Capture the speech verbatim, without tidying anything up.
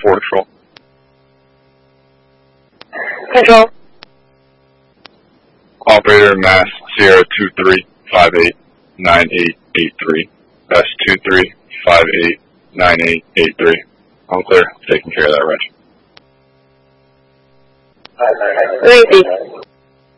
four Control. Control. Operator Mass Sierra two three five eight nine eight eight three. That's two three five eight nine eight eight three. I'm clear. Taking care of that, Reg. Thank you.